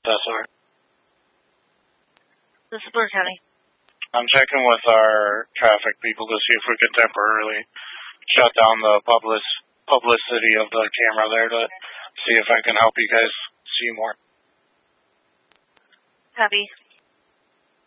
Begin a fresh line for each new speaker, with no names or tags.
SR.
This is Blair County.
I'm checking with our traffic people to see if we could temporarily shut down the publicity of the camera there to see if I can help you guys see more.
Copy.